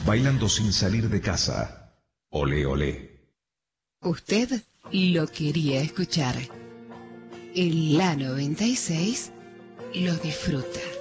bailando sin salir de casa. Olé, olé. Usted lo quería escuchar. En la 96 lo disfruta.